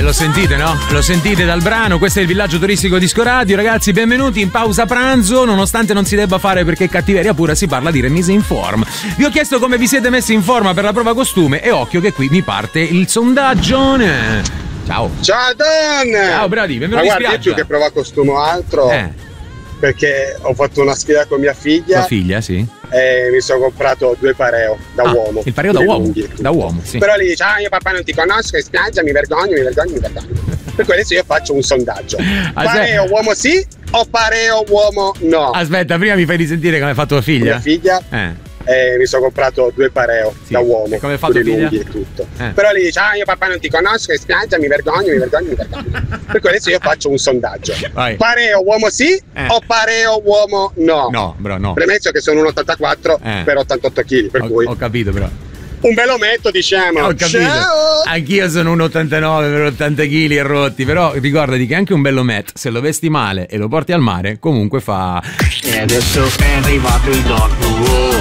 Lo sentite, no? Lo sentite dal brano. Questo è il villaggio turistico Disco Radio. Ragazzi, benvenuti in pausa pranzo. Nonostante non si debba fare perché cattiveria pura, si parla di remise in forma. Vi ho chiesto come vi siete messi in forma per la prova costume e occhio che qui mi parte il sondaggio. Ciao. Ciao Don. Ciao Brady, benvenuto in spiaggia. Io più che prova costume o altro, perché ho fatto una sfida con mia figlia. Tua figlia, sì. E mi sono comprato 2 pareo da uomo. Il pareo da uomo? Da uomo, sì. Però lì dice, io papà non ti conosco, in spiaggia, mi vergogno. Per cui adesso io faccio un sondaggio. Pareo uomo sì o pareo uomo no? Aspetta, prima mi fai risentire come ha fatto tua figlia. Mia figlia? Mi sono comprato 2 pareo da uomo. E come ha fatto figlia? Lunghi e tutto. Però lì dice, io papà non ti conosco, in spiaggia, mi vergogno. Per cui adesso io faccio un sondaggio. Vai. Pareo uomo sì o pareo uomo no? No, bro, no. Premesso che sono un 84 per 88 kg, per cui ho capito, però. Un bel ometto, diciamo. Ho capito. Ciao. Anch'io sono un 89 per 80 kg e rotti. Però ricordati che anche un bello met, se lo vesti male e lo porti al mare, comunque fa. E adesso è arrivato il doc.